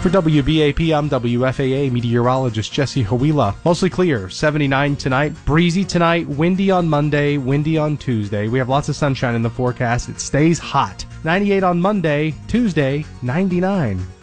For WBAP, I'm WFAA meteorologist Jesse Hawila. Mostly clear, 79 tonight, breezy tonight, windy on Monday, windy on Tuesday. We have lots of sunshine in the forecast. It stays hot. 98 on Monday, Tuesday, 99.